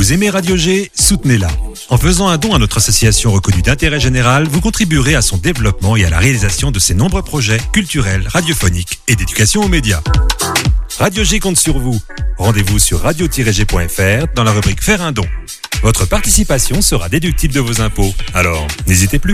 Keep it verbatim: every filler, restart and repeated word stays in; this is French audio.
Vous aimez Radio G, soutenez-la. En faisant un don à notre association reconnue d'intérêt général, vous contribuerez à son développement et à la réalisation de ses nombreux projets culturels, radiophoniques et d'éducation aux médias. Radio G compte sur vous. Rendez-vous sur radio tiret g point f r dans la rubrique Faire un don. Votre participation sera déductible de vos impôts. Alors, n'hésitez plus.